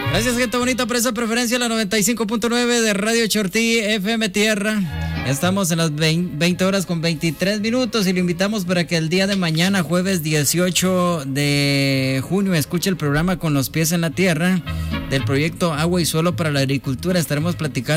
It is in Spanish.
Gracias, gente bonita, por esa preferencia, la 95.9 de Radio Chortí, FM Tierra. Estamos en las 20 horas con 23 minutos y lo invitamos para que el día de mañana, jueves 18 de junio, escuche el programa Con los Pies en la Tierra del proyecto Agua y Suelo para la Agricultura. Estaremos platicando